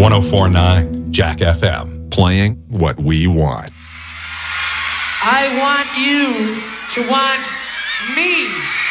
104.9 Jack FM, playing what we want. I want you to want me.